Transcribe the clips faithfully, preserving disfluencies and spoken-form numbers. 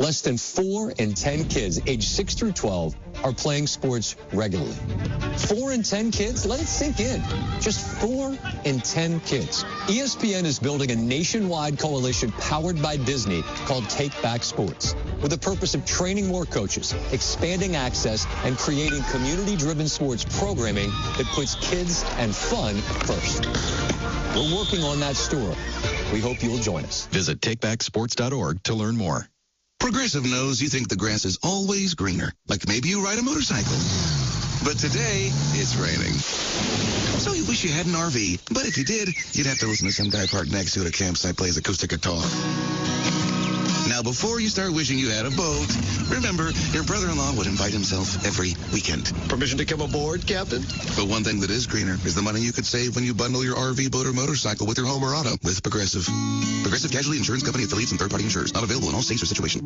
less than four in ten kids aged six through twelve are playing sports regularly. Four in ten kids? Let it sink in. Just four in ten kids. E S P N is building a nationwide coalition powered by Disney called Take Back Sports, with the purpose of training more coaches, expanding access, and creating community-driven sports programming that puts kids and fun first. We're working on that story. We hope you'll join us. Visit take back sports dot org to learn more. Progressive knows you think the grass is always greener, like maybe you ride a motorcycle. But today, it's raining. So you wish you had an R V, but if you did, you'd have to listen to some guy parked next to it at a campsite plays acoustic guitar. Now, before you start wishing you had a boat, remember, your brother-in-law would invite himself every weekend. Permission to come aboard, Captain? But one thing that is greener is the money you could save when you bundle your R V, boat, or motorcycle with your home or auto with Progressive. Progressive Casualty Insurance Company, affiliates, and third-party insurers. Not available in all states or situations.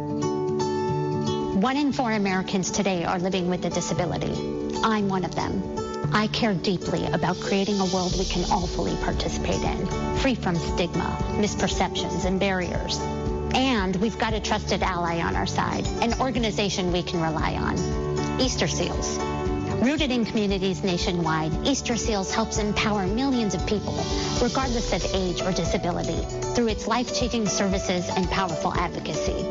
One in four Americans today are living with a disability. I'm one of them. I care deeply about creating a world we can all fully participate in, free from stigma, misperceptions, and barriers. And we've got a trusted ally on our side, an organization we can rely on, Easter Seals. Rooted in communities nationwide, Easter Seals helps empower millions of people, regardless of age or disability, through its life-changing services and powerful advocacy.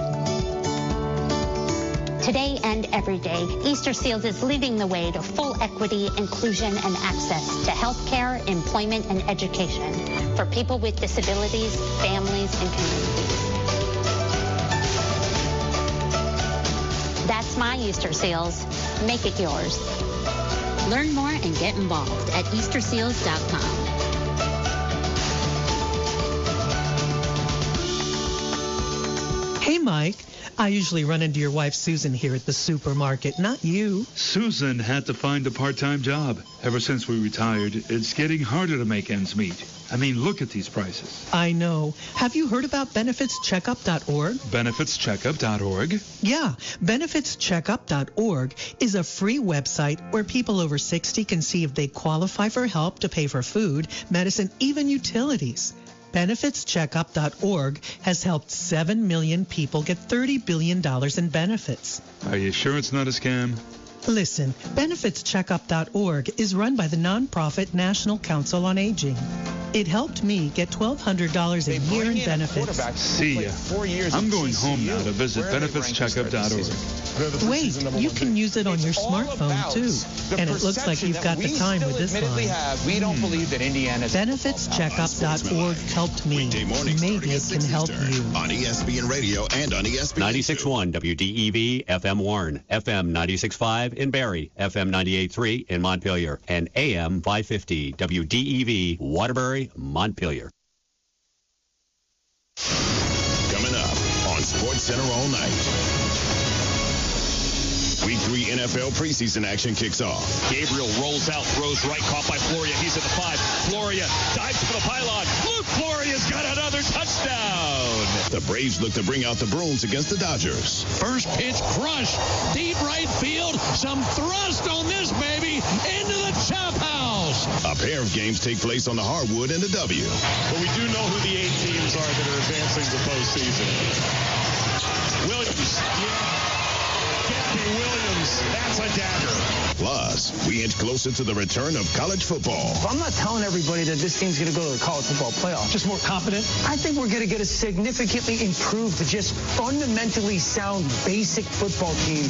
Today and every day, Easter Seals is leading the way to full equity, inclusion, and access to health care, employment, and education for people with disabilities, families, and communities. That's my Easter Seals. Make it yours. Learn more and get involved at easter seals dot com. Hey, Mike. I usually run into your wife, Susan, here at the supermarket, not you. Susan had to find a part-time job. Ever since we retired, it's getting harder to make ends meet. I mean, look at these prices. I know. Have you heard about benefits checkup dot org? benefits checkup dot org? Yeah. benefits checkup dot org is a free website where people over sixty can see if they qualify for help to pay for food, medicine, even utilities. benefits checkup dot org has helped seven million people get thirty billion dollars in benefits. Are you sure it's not a scam? Listen, benefits checkup dot org is run by the nonprofit National Council on Aging. It helped me get twelve hundred dollars a year in benefits. See ya. I'm going home now to visit benefits checkup dot org. Wait, you can use it on your smartphone, too. And it looks like you've got the time with this line. We don't believe that Indiana... benefits checkup dot org helped me. Maybe it can help you. On E S P N Radio and on E S P N ninety-six point one W D E V, F M Warren, F M ninety-six point five in Barrie, F M ninety-eight point three in Montpelier, and A M five fifty W D E V, Waterbury, Montpelier. Coming up on Sports Center all night. Week three N F L preseason action kicks off. Gabriel rolls out, throws right, caught by Floria. He's at the five. Floria dives for the pylon. Luke Floria's got another touchdown. The Braves look to bring out the brooms against the Dodgers. First pitch crush. Deep right field. Some thrust on this baby. Into the chop house. A pair of games take place on the hardwood and the W. But we do know who the eight teams are that are advancing to postseason. Williams. Yeah. Williams, that's a dagger. Plus, we inch closer to the return of college football. I'm not telling everybody that this team's going to go to the college football playoff. Just more confident? I think we're going to get a significantly improved, just fundamentally sound, basic football team.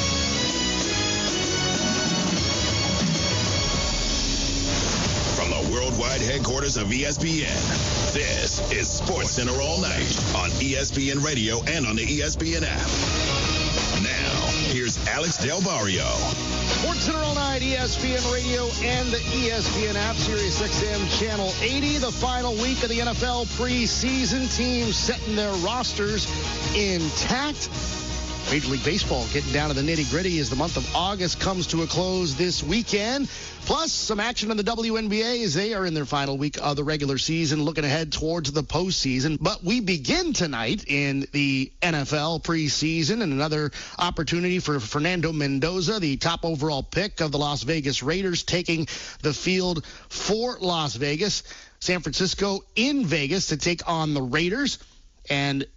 From the worldwide headquarters of E S P N, this is Sports Center all night on E S P N Radio and on the E S P N app. Now, here's Alex Del Barrio. Sports Center all night, E S P N Radio and the E S P N app, Sirius X M Channel eighty. The final week of the N F L preseason, teams setting their rosters intact. Major League Baseball getting down to the nitty-gritty as the month of August comes to a close this weekend. Plus, some action on the W N B A as they are in their final week of the regular season, looking ahead towards the postseason. But we begin tonight in the N F L preseason, and another opportunity for Fernando Mendoza, the top overall pick of the Las Vegas Raiders, taking the field for Las Vegas. San Francisco in Vegas to take on the Raiders. And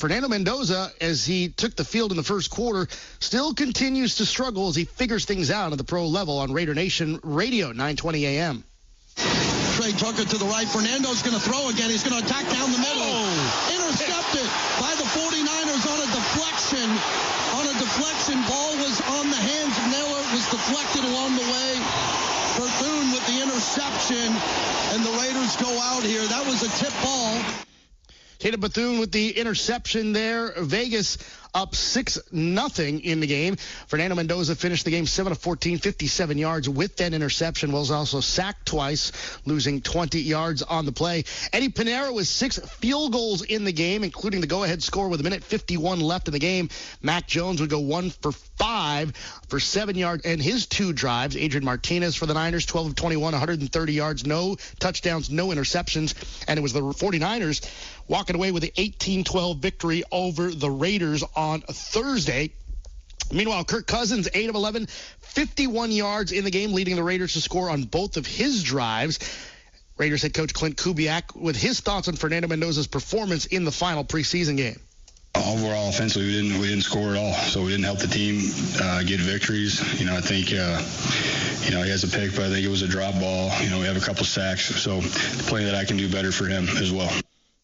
Fernando Mendoza, as he took the field in the first quarter, still continues to struggle as he figures things out at the pro level on Raider Nation Radio, nine twenty A M. Trey Tucker to the right. Fernando's going to throw again. He's going to attack down the middle. Oh. Intercepted by the forty-niners on a deflection. On a deflection. Ball was on the hands of Naylor. It was deflected along the way. Bethune with the interception. And the Raiders go out here. That was a tip ball. Tatum Bethune with the interception there. Vegas up six nothing in the game. Fernando Mendoza finished the game seven of fourteen, fifty-seven yards with that interception. Was also sacked twice, losing twenty yards on the play. Eddie Pinheiro with six field goals in the game, including the go-ahead score with a minute fifty-one left in the game. Mac Jones would go one for five for seven yards and his two drives. Adrian Martinez for the Niners, twelve of twenty-one, one hundred thirty yards, no touchdowns, no interceptions. And it was the forty-niners walking away with an eighteen twelve victory over the Raiders on Thursday. Meanwhile, Kirk Cousins, eight of eleven, fifty-one yards in the game, leading the Raiders to score on both of his drives. Raiders head coach Clint Kubiak with his thoughts on Fernando Mendoza's performance in the final preseason game. Overall, offensively, we didn't we didn't score at all, so we didn't help the team uh, get victories. You know, I think uh, you know he has a pick, but I think it was a drop ball. You know, we have a couple sacks, so the play that I can do better for him as well.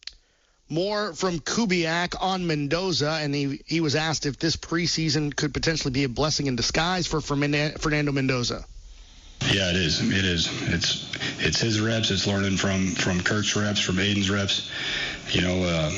More from Kubiak on Mendoza, and he, he was asked if this preseason could potentially be a blessing in disguise for Fernando Mendoza. Yeah, it is. It is. It's it's his reps. It's learning from, from Kirk's reps, from Aiden's reps. You know, uh,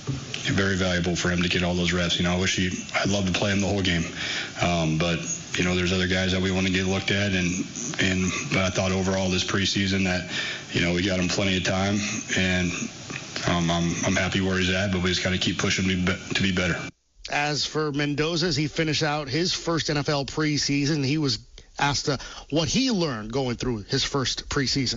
very valuable for him to get all those reps. You know, I wish he, I'd love to play him the whole game. Um, but, you know, there's other guys that we want to get looked at. And, and I thought overall this preseason that, you know, we got him plenty of time. And Um, I'm, I'm happy where he's at, but we just got to keep pushing to be, to be better. As for Mendoza, as he finished out his first N F L preseason, he was asked uh, what he learned going through his first preseason.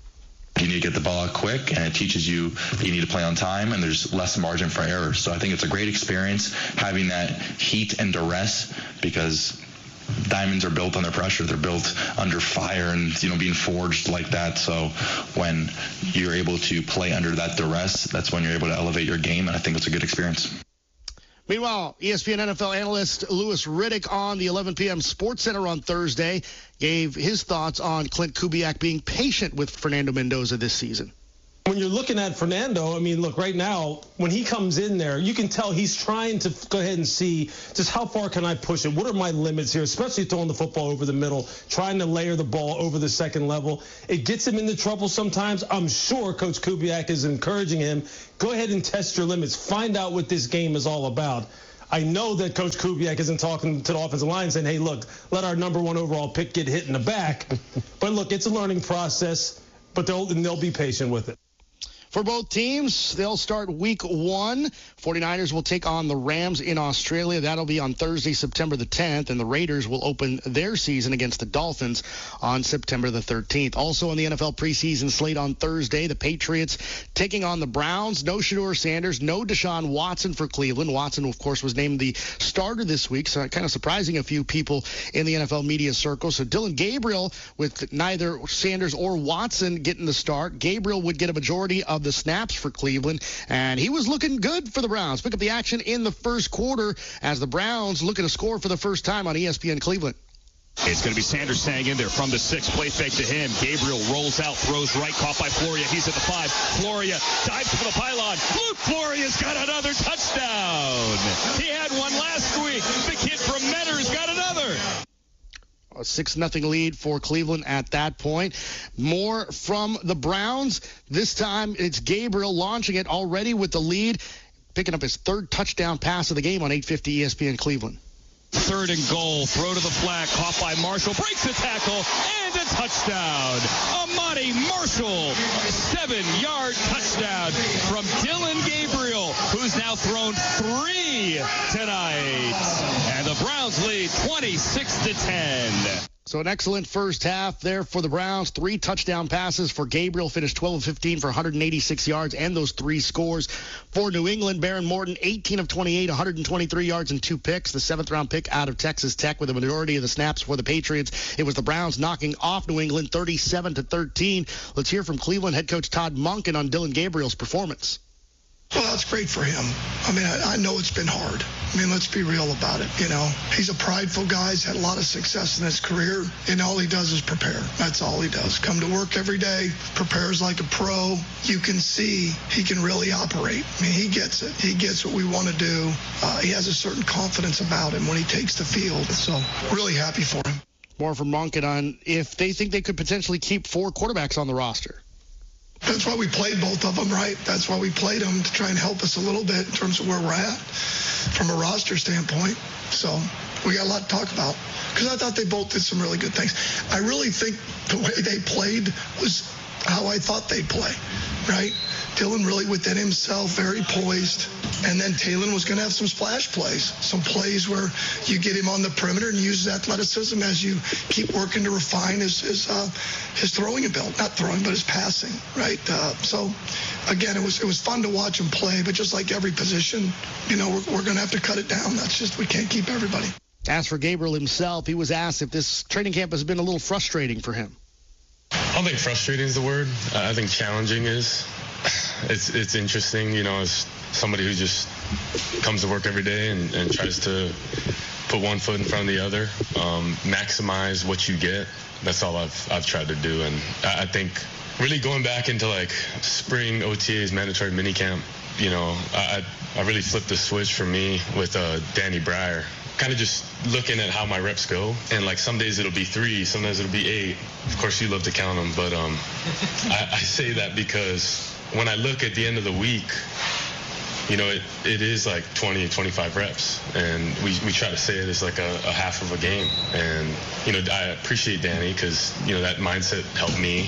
You need to get the ball out quick, and it teaches you that you need to play on time, and there's less margin for error. So I think it's a great experience having that heat and duress, because diamonds are built under pressure. They're built under fire and, you know, being forged like that. So when you're able to play under that duress, that's when you're able to elevate your game, and I think it's a good experience. Meanwhile, E S P N N F L analyst Louis Riddick on the eleven p.m. Sports Center on Thursday gave his thoughts on Clint Kubiak being patient with Fernando Mendoza this season. When you're looking at Fernando, I mean, look, right now, when he comes in there, you can tell he's trying to go ahead and see just how far can I push it? What are my limits here, especially throwing the football over the middle, trying to layer the ball over the second level. It gets him into trouble sometimes. I'm sure Coach Kubiak is encouraging him, go ahead and test your limits. Find out what this game is all about. I know that Coach Kubiak isn't talking to the offensive line saying, hey, look, let our number one overall pick get hit in the back. But, look, it's a learning process, but they'll, they'll be patient with it. For both teams, they'll start week one. forty-niners will take on the Rams in Australia. That'll be on Thursday, September the tenth, and the Raiders will open their season against the Dolphins on September the thirteenth. Also on the N F L preseason slate on Thursday, the Patriots taking on the Browns. No Shedeur Sanders, no Deshaun Watson for Cleveland. Watson, of course, was named the starter this week, so kind of surprising a few people in the N F L media circle. So Dylan Gabriel, with neither Sanders or Watson getting the start, Gabriel would get a majority of the snaps for Cleveland, and he was looking good for the Browns. Pick up the action in the first quarter as the Browns looking to score for the first time on E S P N Cleveland. It's going to be Sanders staying in there from the six. Play fake to him. Gabriel rolls out, throws right, caught by Floria. He's at the five. Floria dives for the pylon. Luke Floria's got another touchdown. He had one last week. The kid from Mentor's got another. A six nothing lead for Cleveland at that point. More from the Browns. This time it's Gabriel launching it already with the lead, picking up his third touchdown pass of the game on eight fifty E S P N Cleveland. Third and goal. Throw to the flat. Caught by Marshall. Breaks the tackle. And a touchdown. Amani Marshall. Seven-yard touchdown from Dylan Gabriel, who's now thrown three tonight. And the Browns lead twenty-six to ten. So an excellent first half there for the Browns. Three touchdown passes for Gabriel. Finished twelve of fifteen for one hundred eighty-six yards and those three scores. For New England, Baron Morton, eighteen of twenty-eight, one hundred twenty-three yards and two picks. The seventh-round pick out of Texas Tech with the majority of the snaps for the Patriots. It was the Browns knocking off New England thirty-seven to thirteen. Let's hear from Cleveland head coach Todd Monken on Dylan Gabriel's performance. Well, that's great for him. I mean, I, I know it's been hard. I mean, let's be real about it, you know. He's a prideful guy. He's had a lot of success in his career, and all he does is prepare. That's all he does. Come to work every day, prepares like a pro. You can see he can really operate. I mean, he gets it. He gets what we want to do. Uh, he has a certain confidence about him when he takes the field. So, really happy for him. More from Monken on if they think they could potentially keep four quarterbacks on the roster. That's why we played both of them, right? That's why we played them, to try and help us a little bit in terms of where we're at from a roster standpoint. So we got a lot to talk about because I thought they both did some really good things. I really think the way they played was how I thought they'd play, right? Dylan really within himself, very poised. And then Talon was going to have some splash plays, some plays where you get him on the perimeter and use his athleticism as you keep working to refine his his, uh, his throwing ability. Not throwing, but his passing, right? Uh, so, again, it was it was fun to watch him play, but just like every position, you know, we're, we're going to have to cut it down. That's just, we can't keep everybody. As for Gabriel himself, he was asked if this training camp has been a little frustrating for him. I don't think frustrating is the word. I think challenging is. It's it's interesting, you know, as somebody who just comes to work every day and, and tries to put one foot in front of the other, um, maximize what you get. That's all I've I've tried to do, and I, I think really going back into like spring O T As, mandatory minicamp, you know, I I really flipped the switch for me with uh, Danny Breyer. Kind of just looking at how my reps go, and like some days it'll be three, some days it'll be eight. Of course, you love to count them, but um, I, I say that because when I look at the end of the week, you know, it, it is like twenty, twenty-five reps, and we, we try to say it as like a, a half of a game. And, you know, I appreciate Danny because, you know, that mindset helped me.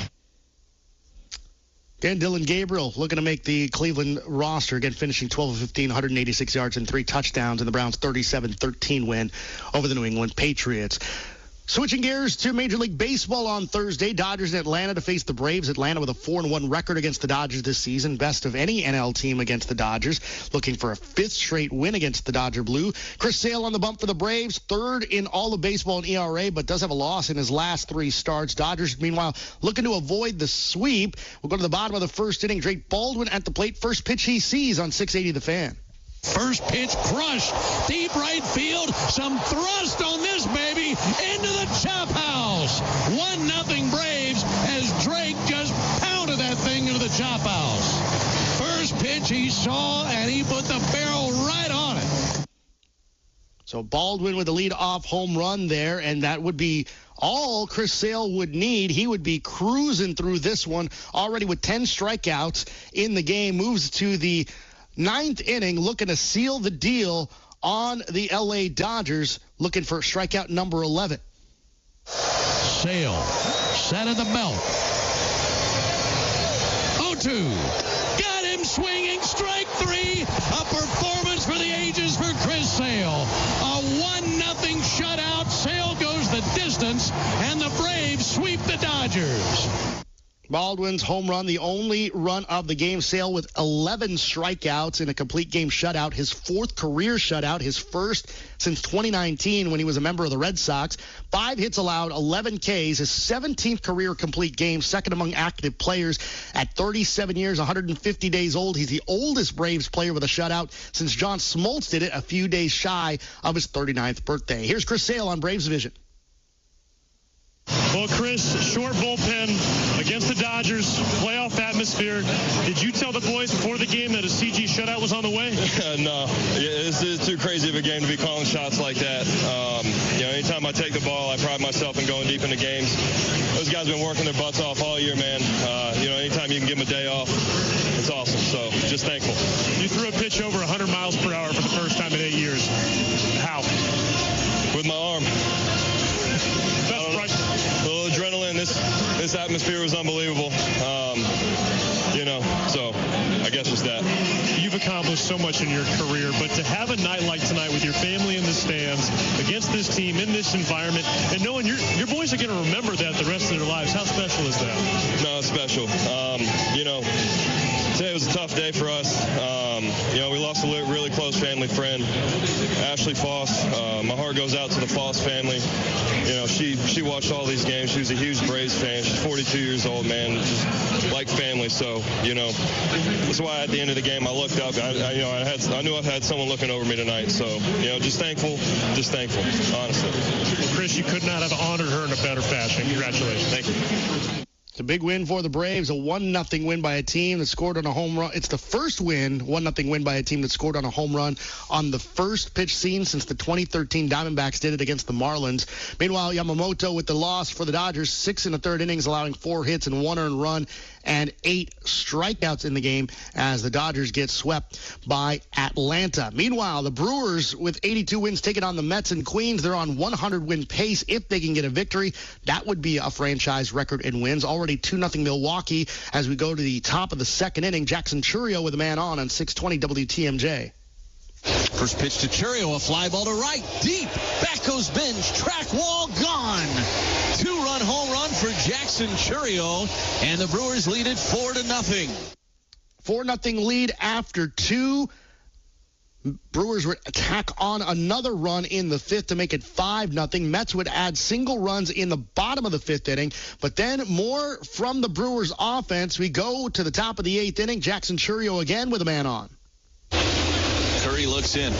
Again, Dylan Gabriel looking to make the Cleveland roster. Again, finishing twelve of fifteen, one hundred eighty-six yards and three touchdowns in the Browns' thirty-seven thirteen win over the New England Patriots. Switching gears to Major League Baseball on Thursday, Dodgers in Atlanta to face the Braves. Atlanta with a four and one record against the Dodgers this season, best of any N L team against the Dodgers, looking for a fifth straight win against the Dodger Blue. Chris Sale on the bump for the Braves, third in all of baseball in E R A, but does have a loss in his last three starts. Dodgers, meanwhile, looking to avoid the sweep. We'll go to the bottom of the first inning. Drake Baldwin at the plate. First pitch he sees on six eighty The Fan. First pitch crushed, deep right field, some thrust on this baby, into the chop house. One nothing Braves as Drake just pounded that thing into the chop house. First pitch he saw, and he put the barrel right on it. So Baldwin with the lead-off home run there, and that would be all Chris Sale would need. He would be cruising through this one already with ten strikeouts in the game, moves to the ninth inning, looking to seal the deal on the L A Dodgers, looking for strikeout number eleven. Sale, set of the belt. oh two. Got him swinging, strike three. A performance for the ages for Chris Sale. A one nothing shutout. Sale goes the distance, and the Braves sweep the Dodgers. Baldwin's home run, the only run of the game. Sale with eleven strikeouts in a complete game shutout. His fourth career shutout, his first since twenty nineteen when he was a member of the Red Sox. Five hits allowed, eleven Ks, his seventeenth career complete game, second among active players at thirty-seven years, one hundred fifty days old. He's the oldest Braves player with a shutout since John Smoltz did it a few days shy of his thirty-ninth birthday. Here's Chris Sale on Braves Vision. Well, Chris, short bullpen against the Dodgers, playoff atmosphere. Did you tell the boys before the game that a C G shutout was on the way? No, it's, it's too crazy of a game to be calling shots like that. Um, you know, anytime I take the ball, I pride myself in going deep into games. Those guys have been working their butts off all year, man. Uh, you know, anytime you can give them a day off, it's awesome. So just thankful. You threw a pitch over one hundred miles per hour for the first time in eight years. How? With my arm. A little adrenaline. This this atmosphere was unbelievable. Um, you know, so I guess just that. You've accomplished so much in your career, but to have a night like tonight with your family in the stands, against this team, in this environment, and knowing your your boys are going to remember that the rest of their lives, how special is that? No, it's special. Um, you know, today was a tough day for us. Um, you know, we lost a really close family friend, Ashley Foss. Uh, my heart goes out to the Foss family. You know, she she watched all these games. She was a huge Braves fan. She's forty-two years old, man. Just like family. So, you know, that's why at the end of the game I looked up. I, I you know, I had I knew I had someone looking over me tonight. So, you know, just thankful, just thankful, honestly. Well, Chris, you could not have honored her in a better fashion. Congratulations. Thank you. It's a big win for the Braves, a one nothing win by a team that scored on a home run. It's the first win, one nothing win by a team that scored on a home run on the first pitch seen since the twenty thirteen Diamondbacks did it against the Marlins. Meanwhile, Yamamoto with the loss for the Dodgers, six in the third innings, allowing four hits and one earned run and eight strikeouts in the game as the Dodgers get swept by Atlanta. Meanwhile, the Brewers with eighty-two wins taking on the Mets in Queens. They're on one hundred win pace. If they can get a victory, that would be a franchise record in wins. Already two nothing Milwaukee as we go to the top of the second inning. Jackson Chourio with a man on on six twenty W T M J. First pitch to Chourio, a fly ball to right, deep. Back goes Bench, track wall gone. Two-run home run for Jackson Chourio, and the Brewers lead it four to nothing. Four nothing lead after two. Brewers would attack on another run in the fifth to make it five nothing. Mets would add single runs in the bottom of the fifth inning, but then more from the Brewers offense. We go to the top of the eighth inning. Jackson Chourio again with a man on. Curry looks in.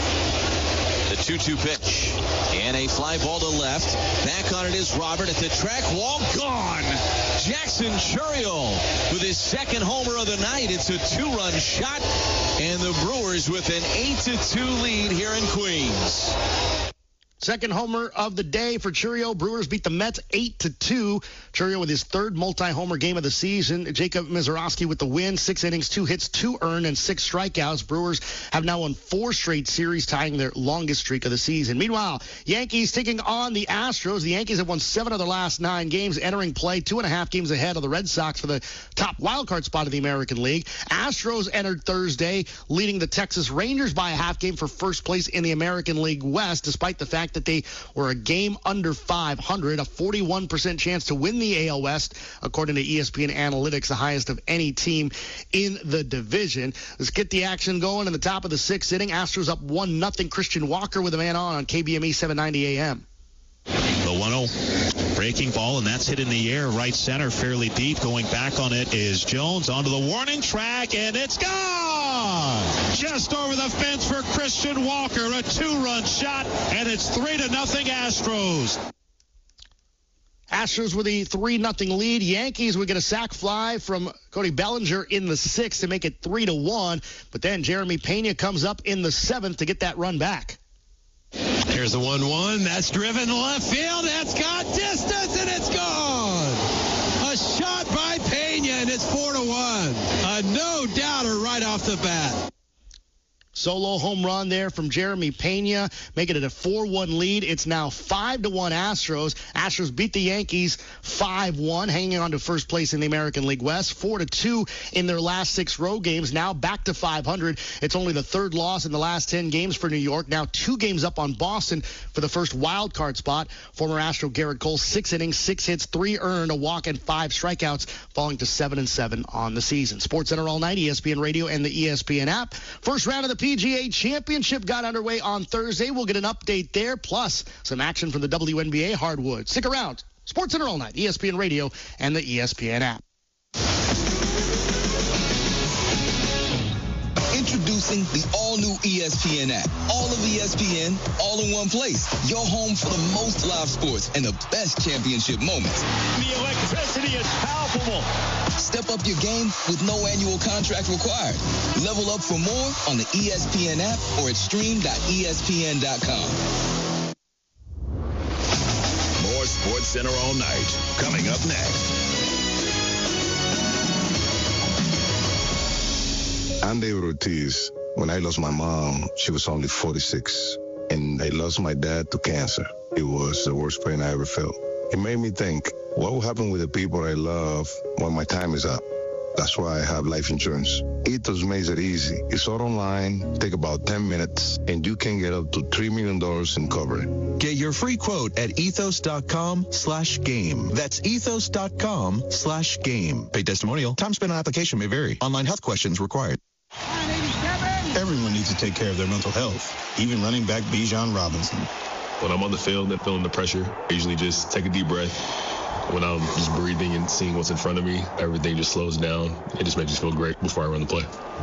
The two two pitch. And a fly ball to left. Back on it is Robert at the track wall. Gone. Jackson Chourio with his second homer of the night. It's a two-run shot. And the Brewers with an eight to two lead here in Queens. Second homer of the day for Chourio. Brewers beat the Mets eight to two. Chourio with his third multi-homer game of the season. Jacob Mizorowski with the win. Six innings, two hits, two earned, and six strikeouts. Brewers have now won four straight series, tying their longest streak of the season. Meanwhile, Yankees taking on the Astros. The Yankees have won seven of their last nine games, entering play two and a half games ahead of the Red Sox for the top wildcard spot of the American League. Astros entered Thursday, leading the Texas Rangers by a half game for first place in the American League West, despite the fact that they were a game under five hundred, a forty-one percent chance to win the A L West, according to E S P N Analytics, the highest of any team in the division. Let's get the action going in the top of the sixth inning. Astros up one nothing. Christian Walker with a man on on K B M E seven ninety A M. The one oh breaking ball, and that's hit in the air right center, fairly deep. Going back on it is Jones onto the warning track, and it's gone! Just over the fence for Christian Walker, a two-run shot, and it's three to nothing Astros. Astros with a three nothing lead. Yankees would get a sac fly from Cody Bellinger in the sixth to make it three to one, but then Jeremy Pena comes up in the seventh to get that run back. Here's the one one. That's driven left field. That's got distance, and it's gone. A shot by Pena, and it's four to one. A no-doubter right off the bat. Solo home run there from Jeremy Pena, making it a four one lead. It's now five to one Astros. Astros beat the Yankees five one, hanging on to first place in the American League West. four to two in their last six road games, now back to five hundred. It's only the third loss in the last ten games for New York. Now two games up on Boston for the first wild card spot. Former Astro Garrett Cole, six innings, six hits, three earned, a walk, and five strikeouts, falling to seven and seven on the season. SportsCenter all night, E S P N Radio and the E S P N app. First round of the P G A Championship got underway on Thursday. We'll get an update there, plus some action from the W N B A hardwood. Stick around. SportsCenter all night, E S P N Radio and the E S P N app. Introducing the all-new E S P N app. All of E S P N, all in one place. Your home for the most live sports and the best championship moments. The electricity is palpable. Step up your game with no annual contract required. Level up for more on the E S P N app or at stream dot E S P N dot com. More SportsCenter all night. Coming up next. I'm David Ortiz. When I lost my mom, she was only forty-six. And I lost my dad to cancer. It was the worst pain I ever felt. It made me think, what will happen with the people I love when my time is up? That's why I have life insurance. Ethos makes it easy. It's all online, take about ten minutes, and you can get up to three million dollars in coverage. Get your free quote at ethos.com slash game. That's ethos.com slash game. Paid testimonial. Time spent on application may vary. Online health questions required. Everyone needs to take care of their mental health, even running back Bijan Robinson. When I'm on the field and feeling the pressure, I usually just take a deep breath. When I'm just breathing and seeing what's in front of me, everything just slows down. It just makes me feel great before I run the play.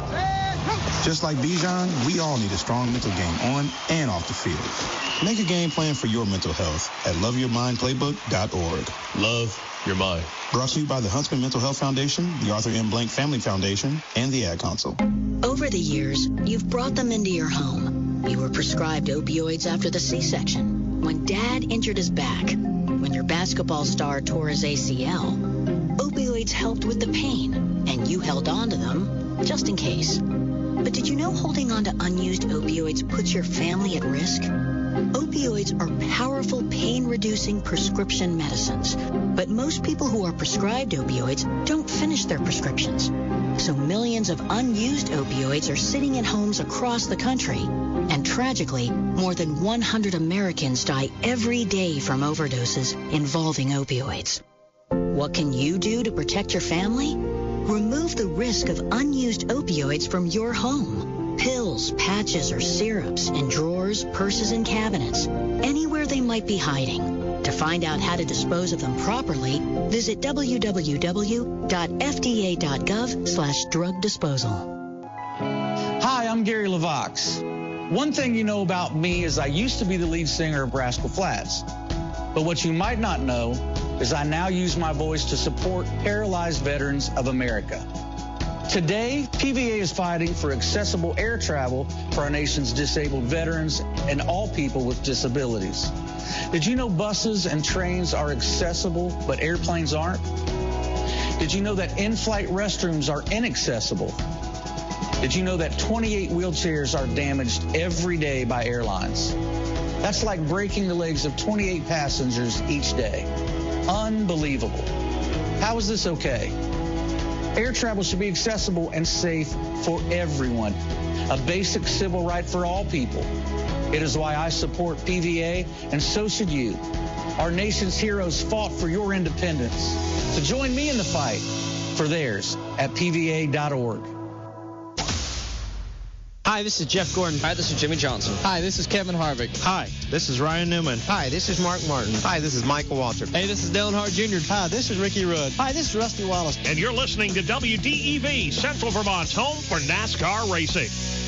Just like Bijan, we all need a strong mental game on and off the field. Make a game plan for your mental health at love your mind playbook dot org. Love your mind. Brought to you by the Huntsman Mental Health Foundation, the Arthur M. Blank Family Foundation, and the Ad Council. Over the years, you've brought them into your home. You were prescribed opioids after the C-section, when Dad injured his back, when your basketball star tore his A C L. Opioids helped with the pain, and you held on to them just in case. But did you know holding on to unused opioids puts your family at risk? Opioids are powerful pain-reducing prescription medicines, but most people who are prescribed opioids don't finish their prescriptions. So millions of unused opioids are sitting in homes across the country. And tragically, more than one hundred Americans die every day from overdoses involving opioids. What can you do to protect your family? Remove the risk of unused opioids from your home. Pills, patches, or syrups in drawers, purses, and cabinets, anywhere they might be hiding. To find out how to dispose of them properly, visit w w w dot f d a dot gov slash drug disposal. Hi, I'm Gary LaVox. One thing you know about me is I used to be the lead singer of Rascal Flatts. But what you might not know is I now use my voice to support paralyzed veterans of America. Today, P V A is fighting for accessible air travel for our nation's disabled veterans and all people with disabilities. Did you know buses and trains are accessible, but airplanes aren't? Did you know that in-flight restrooms are inaccessible? Did you know that twenty-eight wheelchairs are damaged every day by airlines? That's like breaking the legs of twenty-eight passengers each day. Unbelievable. How is this okay? Air travel should be accessible and safe for everyone, a basic civil right for all people. It is why I support P V A, and so should you. Our nation's heroes fought for your independence. So join me in the fight for theirs at P V A dot org. Hi, this is Jeff Gordon. Hi, this is Jimmy Johnson. Hi, this is Kevin Harvick. Hi, this is Ryan Newman. Hi, this is Mark Martin. Hi, this is Michael Waltrip. Hey, this is Dale Hart Junior Hi, this is Ricky Rudd. Hi, this is Rusty Wallace. And you're listening to W D E V, Central Vermont's home for NASCAR racing.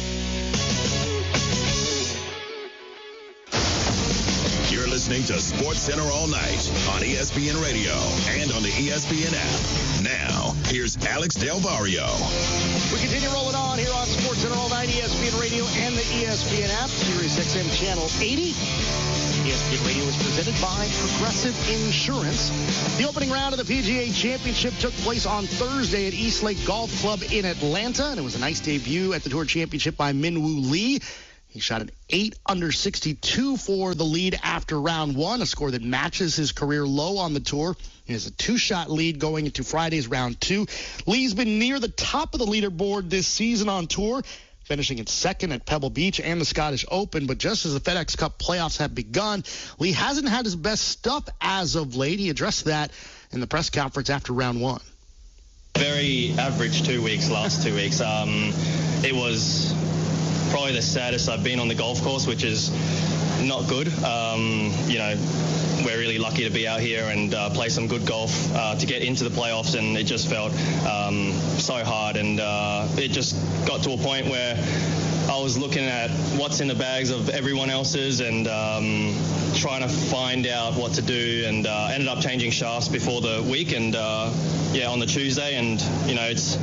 You're listening to Sports Center all night on E S P N Radio and on the E S P N app. Now, here's Alex Del Barrio. We continue rolling on here on Sports Center all night, E S P N Radio and the E S P N app, Sirius X M Channel eighty. E S P N Radio is presented by Progressive Insurance. The opening round of the P G A Championship took place on Thursday at East Lake Golf Club in Atlanta, and it was a nice debut at the Tour Championship by Min-Woo Lee. He shot an eight under sixty-two for the lead after round one, a score that matches his career low on the tour. He has a two-shot lead going into Friday's round two. Lee's been near the top of the leaderboard this season on tour, finishing in second at Pebble Beach and the Scottish Open. But just as the FedEx Cup playoffs have begun, Lee hasn't had his best stuff as of late. He addressed that in the press conference after round one. Very average two weeks, last two weeks. Um, it was probably the saddest I've been on the golf course, which is not good. Um, you know, we're really lucky to be out here and uh, play some good golf uh, to get into the playoffs, and it just felt um, so hard, and uh, it just got to a point where I was looking at what's in the bags of everyone else's and um, trying to find out what to do, and uh, ended up changing shafts before the week, and uh, yeah, on the Tuesday, and you know, it's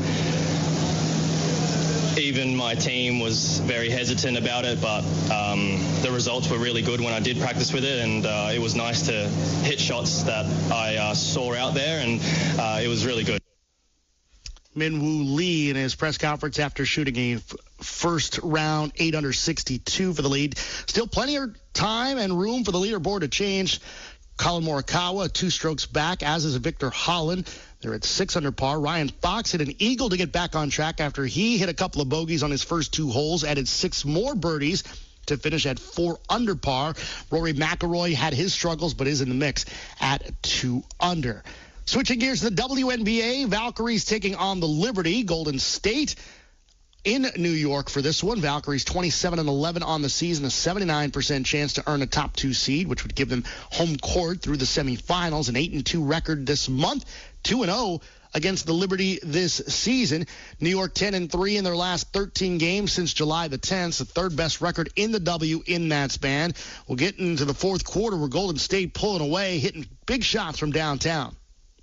even my team was very hesitant about it, but um, the results were really good when I did practice with it, and uh, it was nice to hit shots that I uh, saw out there, and uh, it was really good. Min-Woo Lee in his press conference after shooting a f- first round eight under sixty-two for the lead. Still plenty of time and room for the leaderboard to change. Colin Morikawa, two strokes back, as is Victor Holland. They're at six under par. Ryan Fox hit an eagle to get back on track after he hit a couple of bogeys on his first two holes, added six more birdies to finish at four under par. Rory McIlroy had his struggles, but is in the mix at two under. Switching gears to the W N B A, Valkyries taking on the Liberty. Golden State in New York for this one. Valkyries twenty-seven and eleven on the season, a seventy-nine percent chance to earn a top two seed, which would give them home court through the semifinals. An eight and two record this month, two and oh against the Liberty this season. New York ten and three in their last thirteen games since July the tenth, the third best record in the W in that span. We'll get into the fourth quarter where Golden State pulling away, hitting big shots from downtown.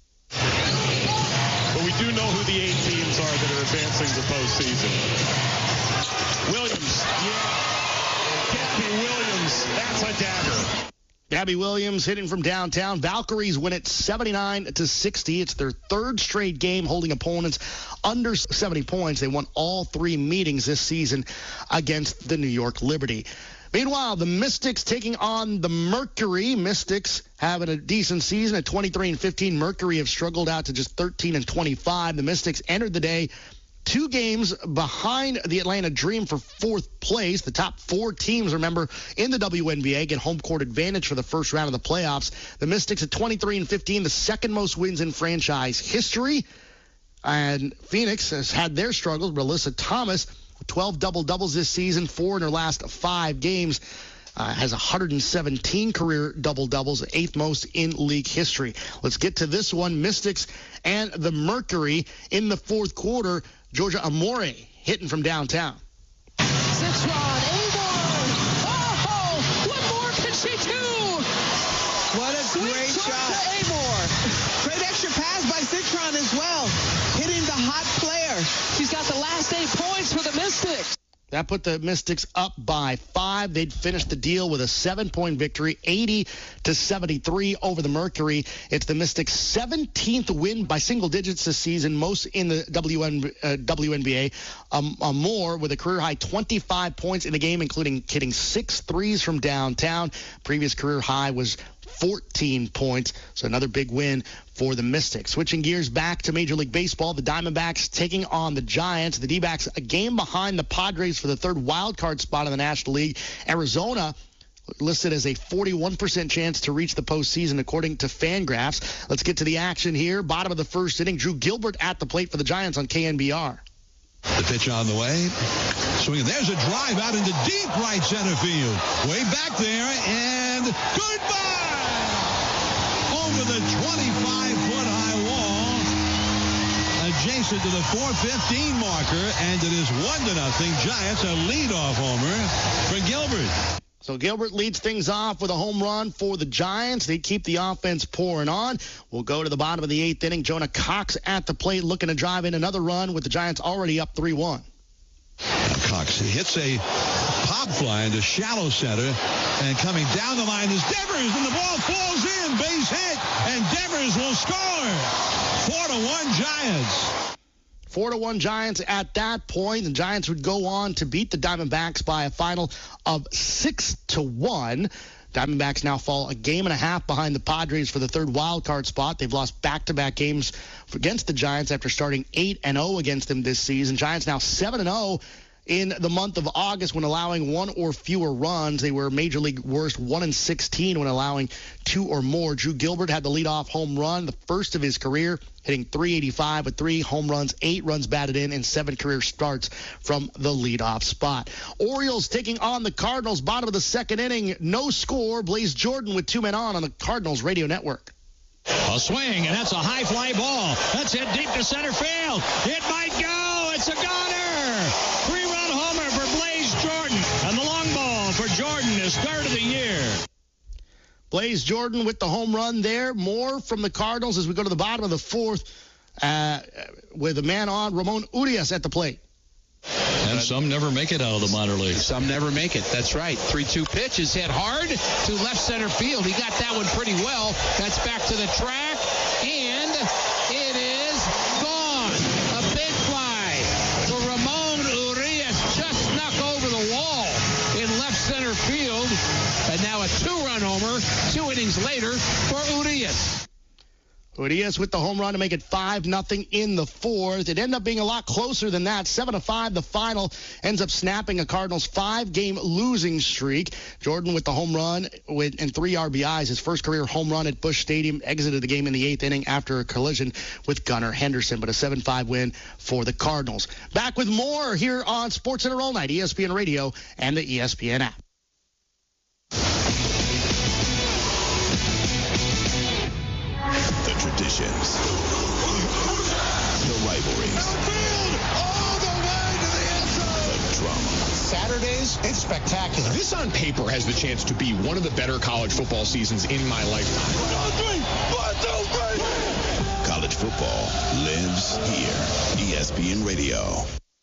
But we do know who the eight teams are that are advancing to postseason. Williams, yeah. Gabby Williams, that's a dagger. Gabby Williams hitting from downtown. Valkyries win it seventy-nine to sixty. It's their third straight game holding opponents under seventy points. They won all three meetings this season against the New York Liberty. Meanwhile, the Mystics taking on the Mercury. Mystics having a decent season at twenty-three and fifteen. Mercury have struggled out to just thirteen and twenty-five. The Mystics entered the day two games behind the Atlanta Dream for fourth place. The top four teams, remember, in the W N B A get home court advantage for the first round of the playoffs. The Mystics at twenty-three and fifteen, the second most wins in franchise history. And Phoenix has had their struggles. Melissa Thomas, twelve double-doubles this season, four in her last five games. Uh, has one hundred seventeen career double-doubles, eighth most in league history. Let's get to this one. Mystics and the Mercury in the fourth quarter. Georgia Amore hitting from downtown. Citron, Amore. Oh, what more can she do? What a Sweet great Georgia shot. Amore. Great extra pass by Citron as well. Hitting the hot player. She's got the last eight points for the Mystics. That put the Mystics up by five. They'd finish the deal with a seven-point victory, eighty to seventy-three over the Mercury. It's the Mystics' seventeenth win by single digits this season, most in the W N, uh, W N B A. Um, uh, more with a career-high twenty-five points in the game, including hitting six threes from downtown. Previous career high was fourteen points, so another big win for the Mystics. Switching gears back to Major League Baseball, the Diamondbacks taking on the Giants. The D-backs a game behind the Padres for the third wild card spot in the National League. Arizona listed as a forty-one percent chance to reach the postseason, according to Fangraphs. Let's get to the action here. Bottom of the first inning, Drew Gilbert at the plate for the Giants on K N B R. The pitch on the way. Swinging. There's a drive out into deep right center field. Way back there, and goodbye! Over the twenty-five foot high wall, adjacent to the four fifteen marker, and it is one to nothing. Giants, a leadoff homer for Gilbert. So Gilbert leads things off with a home run for the Giants. They keep the offense pouring on. We'll go to the bottom of the eighth inning. Jonah Cox at the plate looking to drive in another run with the Giants already up three one. Cox hits a pop fly into shallow center, and coming down the line is Devers, and the ball falls in, base hit, and Devers will score. Four to one Giants. Four to one Giants at that point. The Giants would go on to beat the Diamondbacks by a final of six to one. Diamondbacks now fall a game and a half behind the Padres for the third wild card spot. They've lost back-to-back games against the Giants after starting eight and oh against them this season. Giants now seven and oh in the month of August when allowing one or fewer runs. They were major league worst, one and sixteen when allowing two or more. Drew Gilbert had the leadoff home run, the first of his career, hitting three eighty-five with three home runs, eight runs batted in, and seven career starts from the leadoff spot. Orioles taking on the Cardinals, bottom of the second inning, no score. Blaze Jordan with two men on on the Cardinals radio network. A swing, and that's a high fly ball. That's hit deep to center field. It might go. It's a goner. Three-run homer for Blaze Jordan. And the long ball for Jordan is third of the year. Blaze Jordan with the home run there. More from the Cardinals as we go to the bottom of the fourth uh, with a man on, Ramon Urias at the plate. And some never make it out of the minor leagues. Some never make it. That's right. three two pitch is hit hard to left center field. He got that one pretty well. That's back to the track, and it is gone. A big fly for Ramon Urias. Just snuck over the wall in left center field. And now a two-run homer two innings later for Urias. Urias with the home run to make it five nothing in the fourth. It ended up being a lot closer than that. seven to five, the final ends up snapping a Cardinals five-game losing streak. Jordan with the home run with and three R B Is. His first career home run at Busch Stadium. Exited the game in the eighth inning after a collision with Gunnar Henderson. But a seven five win for the Cardinals. Back with more here on SportsCenter All Night, E S P N Radio and the E S P N app. The traditions, the rivalries, all the way to the end zone. the drama. Saturdays, it's spectacular. This on paper has the chance to be one of the better college football seasons in my lifetime. College football lives here. E S P N Radio.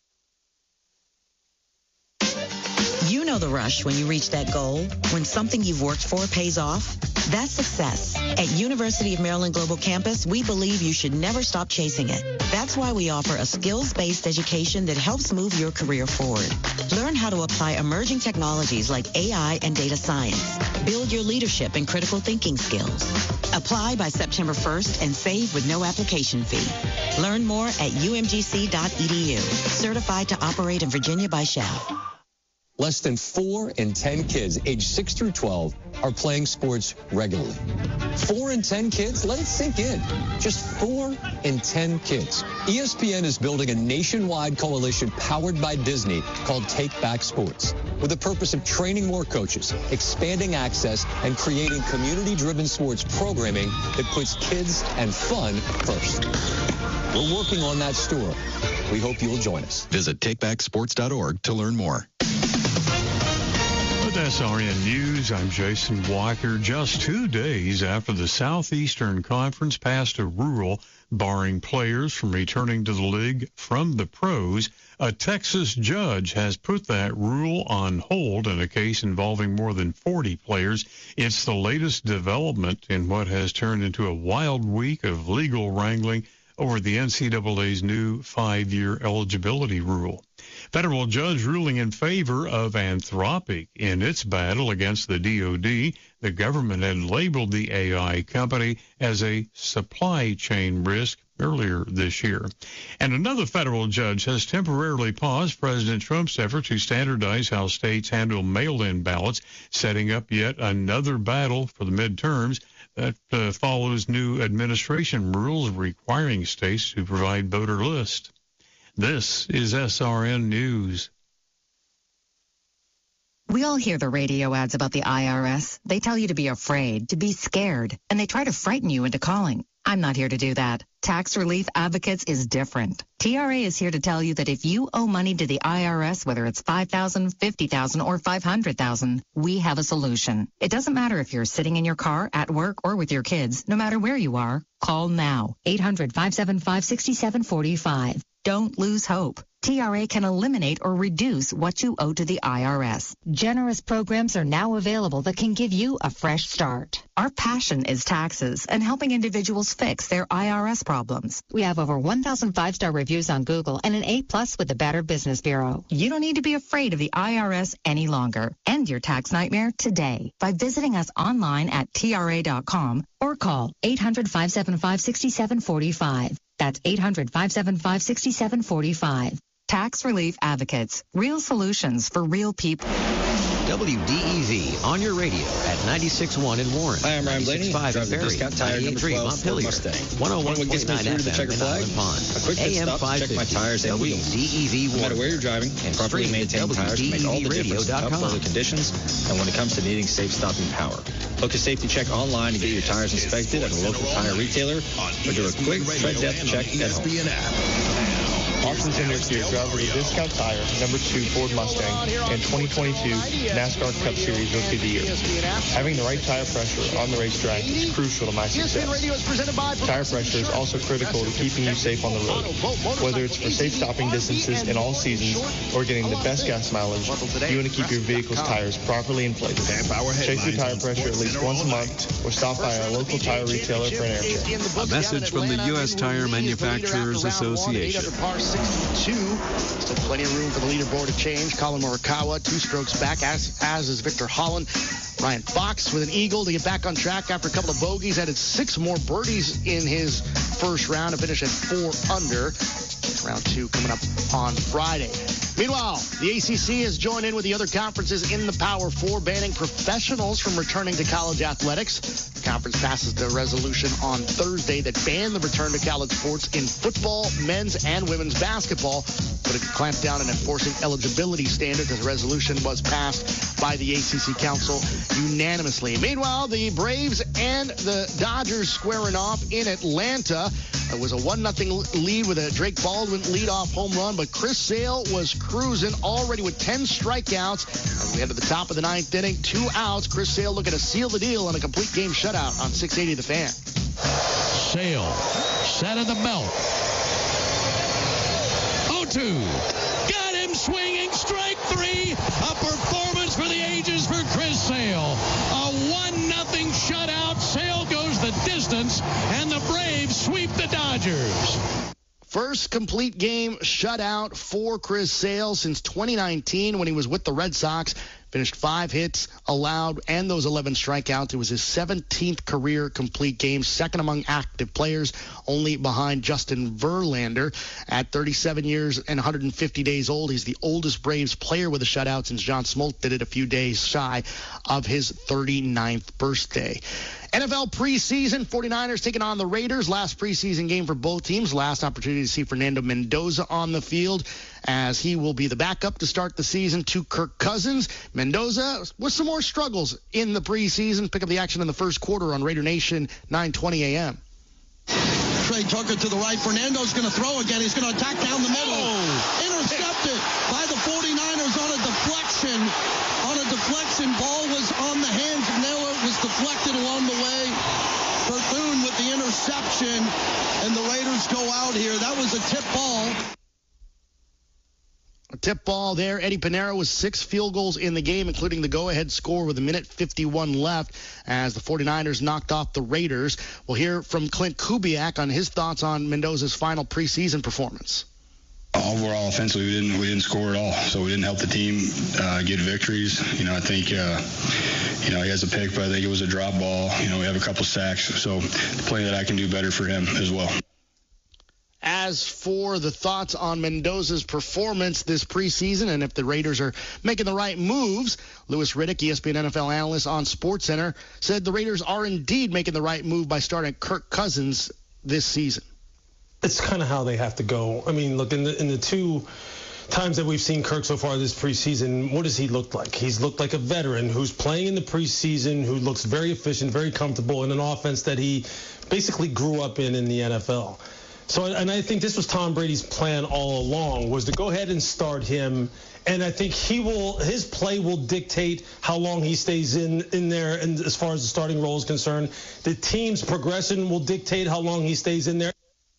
You know the rush when you reach that goal, when something you've worked for pays off. That's success. At University of Maryland Global Campus, we believe you should never stop chasing it. That's why we offer a skills-based education that helps move your career forward. Learn how to apply emerging technologies like A I and data science. Build your leadership and critical thinking skills. Apply by September first and save with no application fee. Learn more at U M G C dot E D U. Certified to operate in Virginia by Shell. Less than four in ten kids aged six through twelve are playing sports regularly. Four in ten kids? Let it sink in. Just four in ten kids. E S P N is building a nationwide coalition powered by Disney called Take Back Sports, with the purpose of training more coaches, expanding access, and creating community-driven sports programming that puts kids and fun first. We're working on that story. We hope you'll join us. Visit take back sports dot org to learn more. With S R N News, I'm Jason Walker. Just two days after the Southeastern Conference passed a rule barring players from returning to the league from the pros, a Texas judge has put that rule on hold in a case involving more than forty players. It's the latest development in what has turned into a wild week of legal wrangling over the N C double A's new five-year eligibility rule. Federal judge ruling in favor of Anthropic in its battle against the D O D. The government had labeled the A I company as a supply chain risk earlier this year. And another federal judge has temporarily paused President Trump's effort to standardize how states handle mail-in ballots, setting up yet another battle for the midterms that uh, follows new administration rules requiring states to provide voter lists. This is S R N News. We all hear the radio ads about the I R S. They tell you to be afraid, to be scared, and they try to frighten you into calling. I'm not here to do that. Tax Relief Advocates is different. T R A is here to tell you that if you owe money to the I R S, whether it's five thousand dollars, fifty thousand dollars, or five hundred thousand dollars, we have a solution. It doesn't matter if you're sitting in your car, at work, or with your kids. No matter where you are, call now. eight hundred, five seven five, six seven four five. Don't lose hope. T R A can eliminate or reduce what you owe to the I R S. Generous programs are now available that can give you a fresh start. Our passion is taxes and helping individuals fix their I R S problems. We have over one thousand five-star reviews on Google and an A plus with the Better Business Bureau. You don't need to be afraid of the I R S any longer. End your tax nightmare today by visiting us online at T R A dot com or call eight hundred, five seven five, six seven four five. That's eight hundred, five seven five, six seven four five. Tax Relief Advocates. Real solutions for real people. W D E V on your radio at ninety-six point one in Warren. Hi, I'm Ryan Blaney, driving the discount tire number twelve Ford Mustang. one oh one what gets me through the checker flag? A quick pit stop to check my tires and wheels. No matter where you're driving, properly maintained tires can make all the difference in tough weather conditions and when it comes to needing safe stopping power. Book a safety check online to get your tires inspected at a local tire retailer or do a quick tread depth check at home. Austin Cindric here, driver of the Discount Tire, number two Ford Mustang, and twenty twenty-two NASCAR Cup Series Rookie of the Year. Having the right tire pressure on the racetrack is crucial to my success. Tire pressure is also critical to keeping you safe on the road. Whether it's for safe stopping distances in all seasons or getting the best gas mileage, you want to keep your vehicle's tires properly inflated. Check your tire pressure at least once a month or stop by a local tire retailer for an air check. A message from the U S Tire Manufacturers Association. two. Still plenty of room for the leaderboard to change. Colin Morikawa, two strokes back, as, as is Victor Holland. Ryan Fox with an eagle to get back on track after a couple of bogeys. Added six more birdies in his first round to finish at four under. Round two coming up on Friday. Meanwhile, the A C C has joined in with the other conferences in the Power Four, banning professionals from returning to college athletics. The conference passes the resolution on Thursday that banned the return to college sports in football, men's, and women's basketball, but it could clamp down on enforcing eligibility standards as the resolution was passed by the A C C Council unanimously. Meanwhile, the Braves and the Dodgers squaring off in Atlanta. It was a one nothing lead with a Drake Baldwin leadoff home run, but Chris Sale was cruising already with ten strikeouts. As we head to the top of the ninth inning, two outs. Chris Sale looking to seal the deal on a complete game shutout on six eighty The Fan. Sale set of the belt. oh two. Got him swinging. Strike three. A performance for the ages for Chris Sale. A one nothing shutout. Sale goes the distance, and the Braves sweep the Dodgers. First complete game shutout for Chris Sale since twenty nineteen when he was with the Red Sox. Finished five hits allowed and those eleven strikeouts. It was his seventeenth career complete game, second among active players, only behind Justin Verlander. At thirty-seven years and one hundred fifty days old, he's the oldest Braves player with a shutout since John Smoltz did it a few days shy of his thirty-ninth birthday. N F L preseason, 49ers taking on the Raiders. Last preseason game for both teams. Last opportunity to see Fernando Mendoza on the field, as he will be the backup to start the season to Kirk Cousins. Mendoza with some more struggles in the preseason. Pick up the action in the first quarter on Raider Nation, nine twenty a.m. Trey Tucker to the right. Fernando's going to throw again. He's going to attack down the middle. Oh. Intercepted by the 49ers on a deflection. On a deflection. Ball was on the hands of Naylor. It was deflected along the way. Bethune with the interception. And the Raiders go out here. That was a tip ball. A tip ball there. Eddie Pinero with six field goals in the game, including the go-ahead score with a minute fifty-one left as the 49ers knocked off the Raiders. We'll hear from Clint Kubiak on his thoughts on Mendoza's final preseason performance. Overall, offensively, we didn't we didn't score at all, so we didn't help the team uh, get victories. You know, I think uh, you know he has a pick, but I think it was a drop ball. You know, we have a couple sacks, so the play that I can do better for him as well. As for the thoughts on Mendoza's performance this preseason and if the Raiders are making the right moves, Louis Riddick, E S P N N F L analyst on SportsCenter, said the Raiders are indeed making the right move by starting Kirk Cousins this season. It's kind of how they have to go. I mean, look, in the in the two times that we've seen Kirk so far this preseason, what does he look like? He's looked like a veteran who's playing in the preseason, who looks very efficient, very comfortable in an offense that he basically grew up in in the N F L. So, and I think this was Tom Brady's plan all along, was to go ahead and start him. And I think he will, his play will dictate how long he stays in, in there. And as far as the starting role is concerned, the team's progression will dictate how long he stays in there.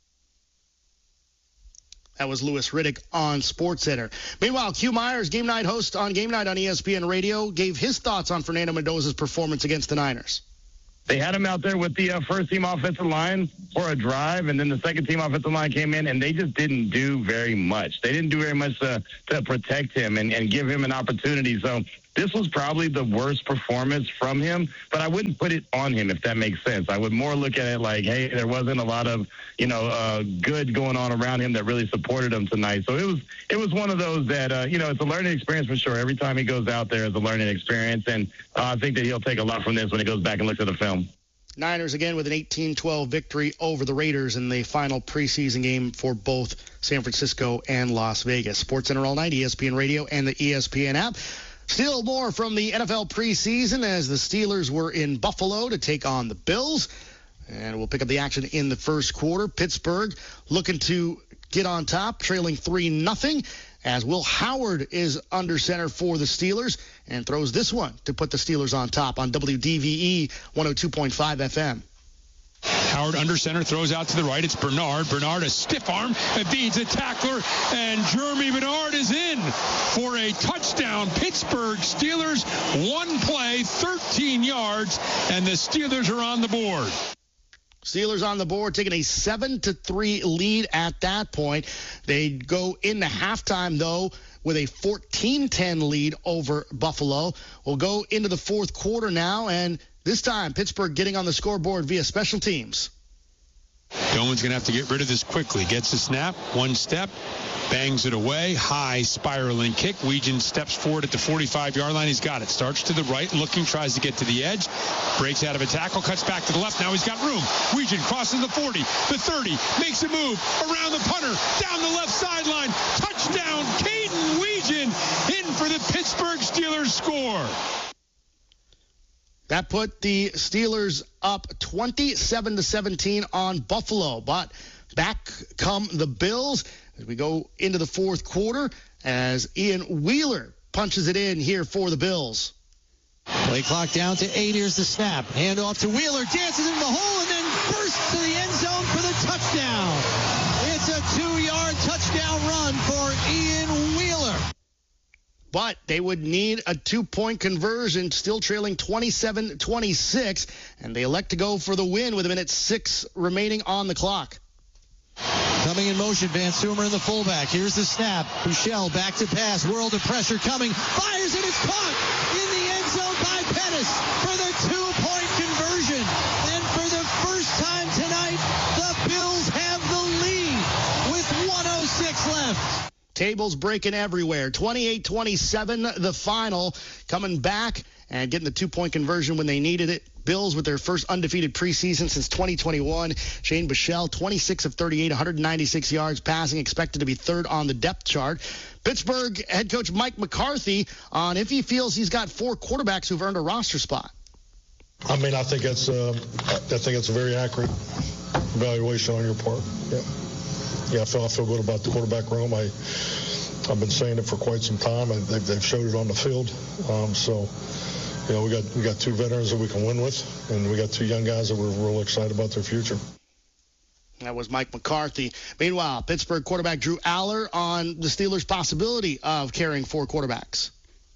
That was Louis Riddick on SportsCenter. Meanwhile, Q Myers, game night host on Game Night on E S P N Radio, gave his thoughts on Fernando Mendoza's performance against the Niners. They had him out there with the uh, first-team offensive line for a drive, and then the second-team offensive line came in, and they just didn't do very much. They didn't do very much to, to protect him and, and give him an opportunity. So this was probably the worst performance from him, but I wouldn't put it on him, if that makes sense. I would more look at it like, hey, there wasn't a lot of, you know, uh, good going on around him that really supported him tonight. So it was it was one of those that, uh, you know, it's a learning experience for sure. Every time he goes out there, it's a learning experience, and uh, I think that he'll take a lot from this when he goes back and looks at the film. Niners again with an eighteen twelve victory over the Raiders in the final preseason game for both San Francisco and Las Vegas. SportsCenter all night, E S P N Radio and the E S P N app. Still more from the N F L preseason as the Steelers were in Buffalo to take on the Bills. And we'll pick up the action in the first quarter. Pittsburgh looking to get on top, trailing three nothing. As Will Howard is under center for the Steelers and throws this one to put the Steelers on top on W D V E one oh two point five F M. Howard under center, throws out to the right. It's Bernard. Bernard, a stiff arm, evades a tackler, and Jeremy Bernard is in for a touchdown. Pittsburgh Steelers, one play, thirteen yards, and the Steelers are on the board. Steelers on the board, taking a seven to three lead at that point. They go into halftime, though, with a fourteen ten lead over Buffalo. We'll go into the fourth quarter now, and this time Pittsburgh getting on the scoreboard via special teams. Doman's going to have to get rid of this quickly. Gets the snap, one step, bangs it away, high spiraling kick. Weegan steps forward at the forty-five-yard line. He's got it. Starts to the right, looking, tries to get to the edge, breaks out of a tackle, cuts back to the left. Now he's got room. Weegan crosses the forty, the thirty, makes a move around the punter, down the left sideline. Touchdown, Caden Weegan in for the Pittsburgh Steelers score. That put the Steelers up twenty-seven to seventeen on Buffalo. But back come the Bills as we go into the fourth quarter as Ian Wheeler punches it in here for the Bills. Play clock down to eight. Here's the snap. Hand off to Wheeler. Dances into the hole and then bursts to the end zone for the touchdown. It's a two-yard touchdown run for Ian Wheeler. But they would need a two-point conversion, still trailing twenty-seven twenty-six, and they elect to go for the win with a minute six remaining on the clock. Coming in motion, Van Sumer in the fullback. Here's the snap. Buechele back to pass. World of pressure coming. Fires and it's caught in the end zone by Pettis for the two-point conversion. And for the first time tonight, the Bills have the lead with one oh six left. Tables breaking everywhere. twenty-eight twenty-seven, the final. Coming back and getting the two-point conversion when they needed it. Bills with their first undefeated preseason since twenty twenty-one. Shane Buechele, twenty-six of thirty-eight, one hundred ninety-six yards passing, expected to be third on the depth chart. Pittsburgh head coach Mike McCarthy on if he feels he's got four quarterbacks who've earned a roster spot. I mean, I think that's uh, I think it's a very accurate evaluation on your part. Yeah. Yeah, I feel, I feel good about the quarterback room. I, I've been saying it for quite some time. I, they've, they've showed it on the field. Um, so, you know, we got we got two veterans that we can win with, and we got two young guys that we're real excited about their future. That was Mike McCarthy. Meanwhile, Pittsburgh quarterback Drew Aller on the Steelers' possibility of carrying four quarterbacks.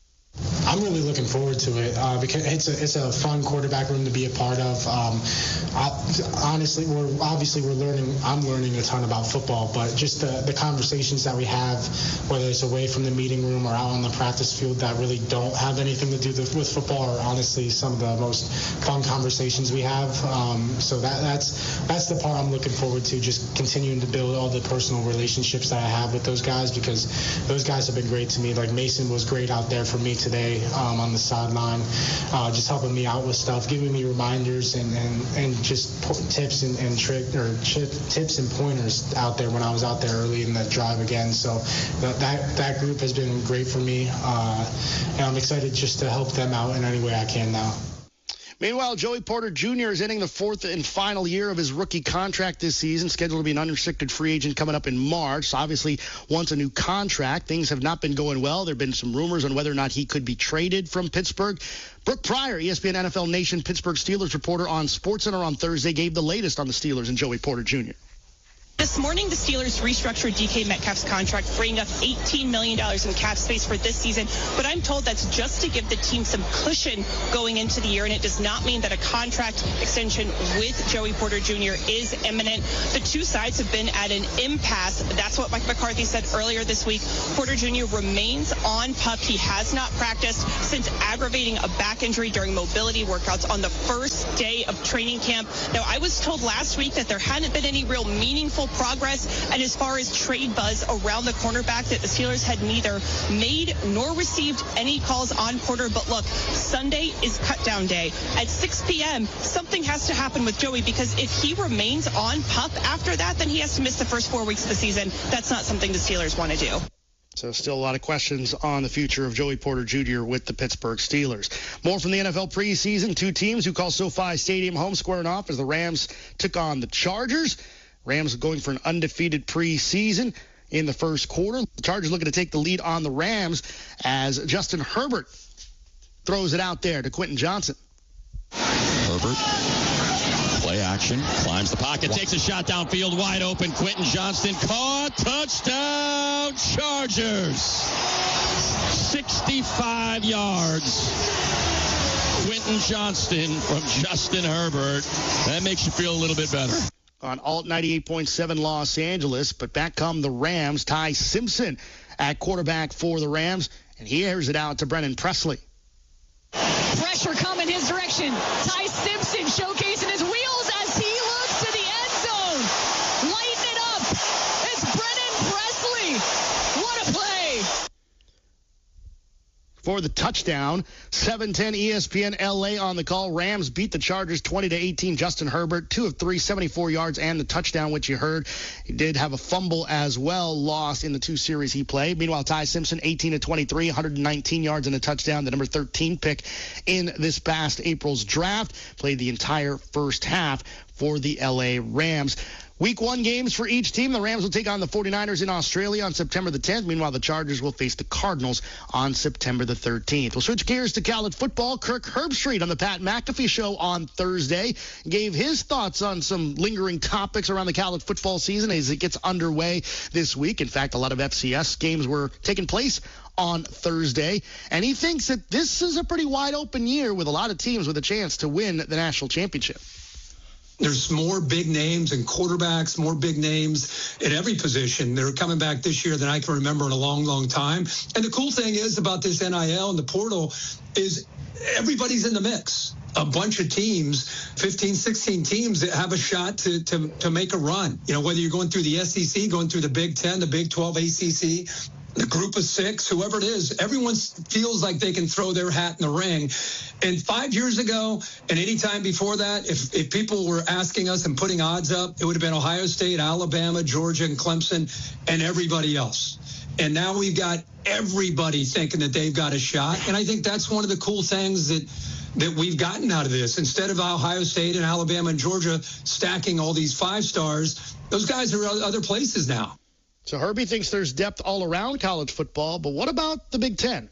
I'm really looking forward to it uh, because it's a it's a fun quarterback room to be a part of. Um, I, honestly, we're obviously we're learning. I'm learning a ton about football, but just the, the conversations that we have, whether it's away from the meeting room or out on the practice field, that really don't have anything to do with football, are honestly some of the most fun conversations we have. Um, so that that's that's the part I'm looking forward to. Just continuing to build all the personal relationships that I have with those guys, because those guys have been great to me. Like Mason was great out there for me today um, on the sideline, uh, just helping me out with stuff, giving me reminders and, and, and just po- tips and, and trick or chip, tips and pointers out there when I was out there early in that drive again. So that that, that group has been great for me, uh, and I'm excited just to help them out in any way I can now. Meanwhile, Joey Porter Junior is entering the fourth and final year of his rookie contract this season, scheduled to be an unrestricted free agent coming up in March. So obviously wants a new contract. Things have not been going well. There have been some rumors on whether or not he could be traded from Pittsburgh. Brooke Pryor, E S P N N F L Nation Pittsburgh Steelers reporter on SportsCenter on Thursday, gave the latest on the Steelers and Joey Porter Junior This morning, the Steelers restructured D K Metcalf's contract, freeing up eighteen million dollars in cap space for this season. But I'm told that's just to give the team some cushion going into the year, and it does not mean that a contract extension with Joey Porter Junior is imminent. The two sides have been at an impasse. That's what Mike McCarthy said earlier this week. Porter Junior remains on PUP. He has not practiced since aggravating a back injury during mobility workouts on the first day of training camp. Now, I was told last week that there hadn't been any real meaningful progress, and as far as trade buzz around the cornerback, that the Steelers had neither made nor received any calls on Porter. But look, Sunday is cut down day. At six p.m., something has to happen with Joey, because if he remains on PUP after that, then he has to miss the first four weeks of the season. That's not something the Steelers want to do. So still a lot of questions on the future of Joey Porter Junior with the Pittsburgh Steelers. More from the N F L preseason. Two teams who call SoFi Stadium home squaring off as the Rams took on the Chargers. Rams going for an undefeated preseason in the first quarter. The Chargers looking to take the lead on the Rams as Justin Herbert throws it out there to Quentin Johnson. Herbert, play action, climbs the pocket, takes a shot downfield, wide open. Quentin Johnston caught, touchdown, Chargers. sixty-five yards. Quentin Johnston from Justin Herbert. That makes you feel a little bit better. On Alt ninety-eight point seven Los Angeles, but back come the Rams. Ty Simpson at quarterback for the Rams, and he airs it out to Brennan Presley. Pressure coming his direction. Ty Simpson showcasing his wheels as he looks to the end zone. Lighten it up. It's Brennan Presley. What a play. For the touchdown, seven ten E S P N L A on the call. Rams beat the Chargers twenty to eighteen. Justin Herbert, two of three, seventy-four yards, and the touchdown, which you heard. He did have a fumble as well, lost in the two series he played. Meanwhile, Ty Simpson, eighteen to twenty-three, one hundred nineteen yards and a touchdown, the number thirteen pick in this past April's draft. Played the entire first half for the L A Rams. Week one games for each team. The Rams will take on the forty-niners in Australia on September the tenth. Meanwhile, the Chargers will face the Cardinals on September the thirteenth. We'll switch gears to college football. Kirk Herbstreit on the Pat McAfee Show on Thursday gave his thoughts on some lingering topics around the college football season as it gets underway this week. In fact, a lot of F C S games were taking place on Thursday, and he thinks that this is a pretty wide open year with a lot of teams with a chance to win the national championship. There's more big names and quarterbacks, more big names at every position. They're coming back this year than I can remember in a long, long time. And the cool thing is about this N I L and the portal is everybody's in the mix. A bunch of teams, fifteen, sixteen teams that have a shot to, to, to make a run. You know, whether you're going through the S E C, going through the Big Ten, the Big twelve, A C C, the group of six, whoever it is, everyone feels like they can throw their hat in the ring. And five years ago and any time before that, if, if people were asking us and putting odds up, it would have been Ohio State, Alabama, Georgia, and Clemson, and everybody else. And now we've got everybody thinking that they've got a shot. And I think that's one of the cool things that that we've gotten out of this. Instead of Ohio State and Alabama and Georgia stacking all these five stars, those guys are other places now. So Herbie thinks there's depth all around college football, but what about the Big Ten?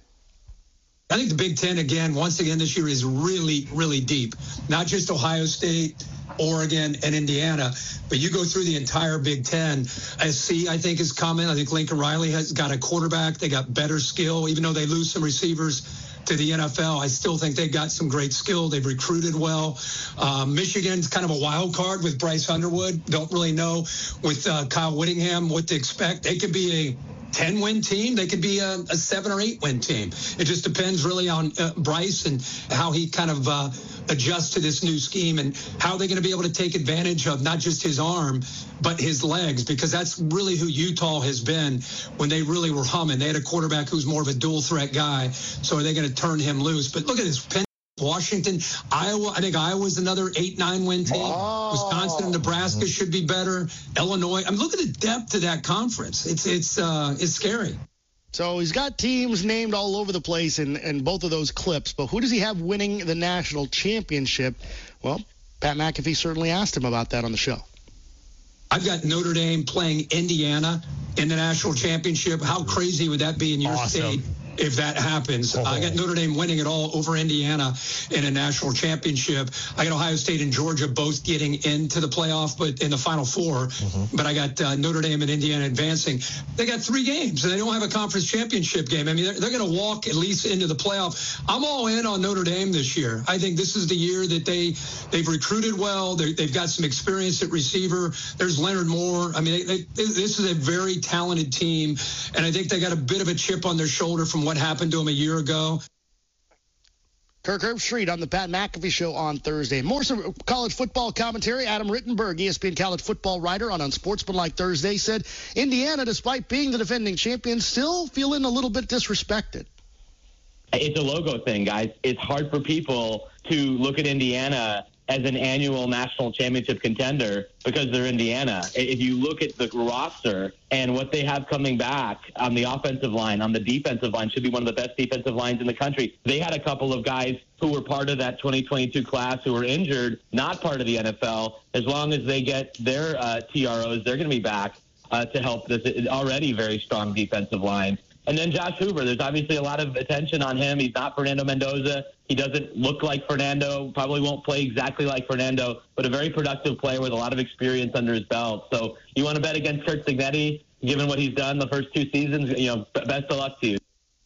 I think the Big Ten, again, once again this year is really, really deep. Not just Ohio State, Oregon, and Indiana, but you go through the entire Big Ten. S C, I think, is coming. I think Lincoln Riley has got a quarterback. They got better skill, even though they lose some receivers to the N F L. I still think they've got some great skill. They've recruited well. Uh, Michigan's kind of a wild card with Bryce Underwood. Don't really know with uh, Kyle Whittingham what to expect. They could be a ten-win team. They could be a, a seven or eight-win team. It just depends really on uh, Bryce and how he kind of uh, adjusts to this new scheme and how they're going to be able to take advantage of not just his arm, but his legs, because that's really who Utah has been when they really were humming. They had a quarterback who's more of a dual-threat guy, so are they going to turn him loose? But look at this. Penn Washington, Iowa, I think Iowa's another eight, nine win team. Oh. Wisconsin and Nebraska should be better. Illinois. I mean, look at the depth of that conference. It's it's uh, it's scary. So he's got teams named all over the place in, in both of those clips, but who does he have winning the national championship? Well, Pat McAfee certainly asked him about that on the show. I've got Notre Dame playing Indiana in the national championship. How crazy would that be in your awesome. state? If that happens, oh. I got Notre Dame winning it all over Indiana in a national championship. I got Ohio State and Georgia both getting into the playoff, but in the Final Four. Mm-hmm. But I got uh, Notre Dame and Indiana advancing. They got three games, and they don't have a conference championship game. I mean, they're, they're going to walk at least into the playoff. I'm all in on Notre Dame this year. I think this is the year that they they've recruited well. They're, they've got some experience at receiver. There's Leonard Moore. I mean, they, they, this is a very talented team, and I think they got a bit of a chip on their shoulder from what happened to him a year ago. Kirk Herbstreit on the Pat McAfee Show on Thursday. More some college football commentary. Adam Rittenberg, E S P N college football writer on Unsportsmanlike Thursday, said Indiana, despite being the defending champion, still feeling a little bit disrespected. It's a logo thing, guys. It's hard for people to look at Indiana as an annual national championship contender because they're Indiana. If you look at the roster and what they have coming back on the offensive line, on the defensive line, should be one of the best defensive lines in the country. They had a couple of guys who were part of that twenty twenty-two class who were injured, not part of the N F L. As long as they get their uh, T R Os, they're going to be back uh, to help this already very strong defensive line. And then Josh Hoover, there's obviously a lot of attention on him. He's not Fernando Mendoza. He doesn't look like Fernando, probably won't play exactly like Fernando, but a very productive player with a lot of experience under his belt. So you want to bet against Curt Cignetti, given what he's done the first two seasons, you know, best of luck to you.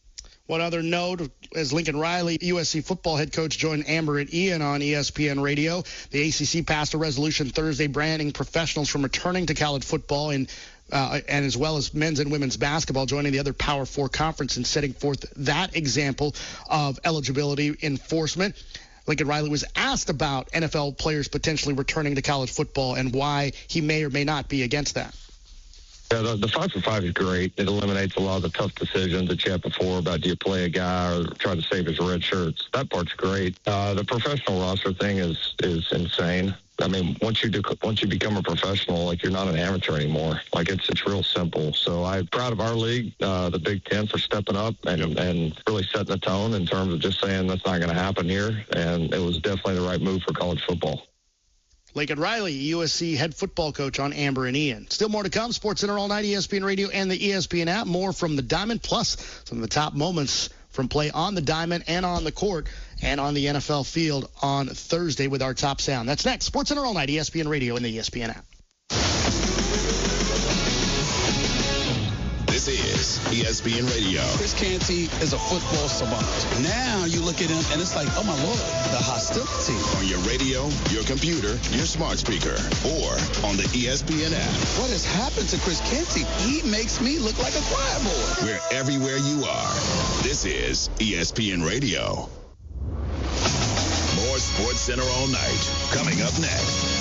One other note, as Lincoln Riley, U S C football head coach, joined Amber and Ian on E S P N Radio. The A C C passed a resolution Thursday banning professionals from returning to college football and uh, and as well as men's and women's basketball, joining the other Power Four conference and setting forth that example of eligibility enforcement. Lincoln Riley was asked about N F L players potentially returning to college football and why he may or may not be against that. Yeah, the, the five for five is great. It eliminates a lot of the tough decisions that you had before about do you play a guy or try to save his red shirts. That part's great. Uh, the professional roster thing is is insane. I mean, once you do, once you become a professional, like you're not an amateur anymore. Like it's it's real simple. So I'm proud of our league, uh, the Big Ten, for stepping up and and really setting the tone in terms of just saying that's not going to happen here. And it was definitely the right move for college football. Lincoln Riley, U S C head football coach, on Amber and Ian. Still more to come. SportsCenter all night, E S P N Radio and the E S P N app. More from the Diamond, plus some of the top moments from play on the Diamond and on the court and on the N F L field on Thursday with our top sound. That's next. SportsCenter all night, E S P N Radio and the E S P N app. This is E S P N Radio. Chris Canty is a football savant. Now you look at him and it's like, oh my Lord, the hostility. On your radio, your computer, your smart speaker, or on the E S P N app. What has happened to Chris Canty? He makes me look like a choir boy. We're everywhere you are. This is E S P N Radio. More SportsCenter all night. Coming up next.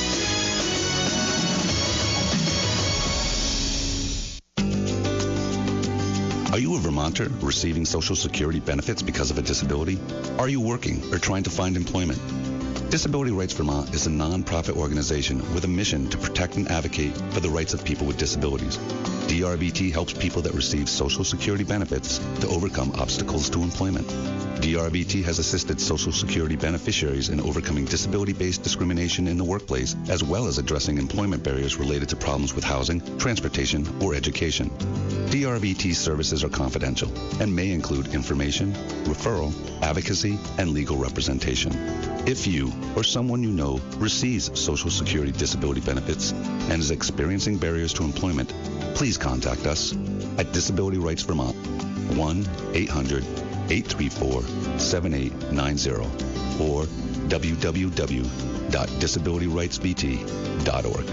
Are you a Vermonter receiving Social Security benefits because of a disability? Are you working or trying to find employment? Disability Rights Vermont is a nonprofit organization with a mission to protect and advocate for the rights of people with disabilities. D R V T helps people that receive Social Security benefits to overcome obstacles to employment. D R V T has assisted Social Security beneficiaries in overcoming disability-based discrimination in the workplace, as well as addressing employment barriers related to problems with housing, transportation, or education. D R V T services are confidential and may include information, referral, advocacy, and legal representation. If you or someone you know receives Social Security disability benefits and is experiencing barriers to employment, please contact us at Disability Rights Vermont, one eight hundred eight three four seven eight nine zero or w w w dot disability rights v t dot org.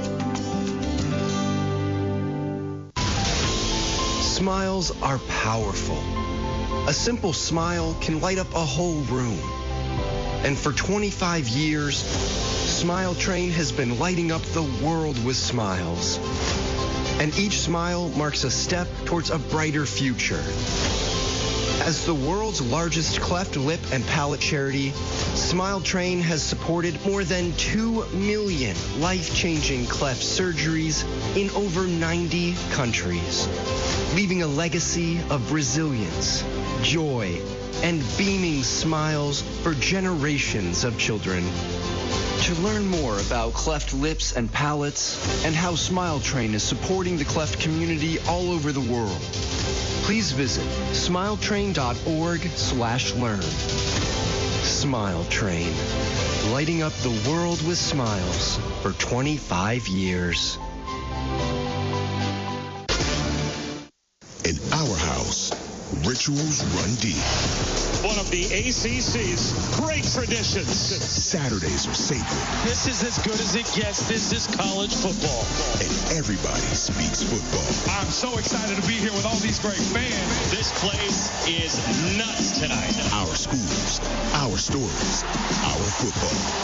Smiles are powerful. A simple smile can light up a whole room. And for twenty-five years, Smile Train has been lighting up the world with smiles. And each smile marks a step towards a brighter future. As the world's largest cleft lip and palate charity, Smile Train has supported more than two million life-changing cleft surgeries in over ninety countries, leaving a legacy of resilience, joy, and beaming smiles for generations of children. To learn more about cleft lips and palates and how Smile Train is supporting the cleft community all over the world, please visit smiletrain.org slash learn. Smile Train, lighting up the world with smiles for twenty-five years. In our house, rituals run deep. One of the A C C's great traditions. Saturdays are sacred. This is as good as it gets. This is college football. And everybody speaks football. I'm so excited to be here with all these great fans. This place is nuts tonight. Our schools, our stories, our football.